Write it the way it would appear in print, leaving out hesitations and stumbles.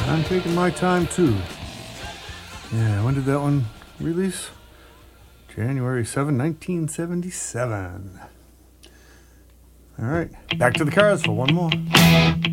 I'm taking my time too. Yeah, when did that one release? January 7, 1977. All right, back to the Cars for one more.